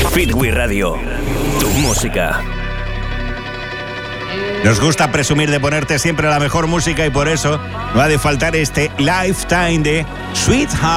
Fitwi Radio, tu música. Nos gusta presumir de ponerte siempre la mejor música y por eso no ha de faltar este Lifetime de Sweetheart.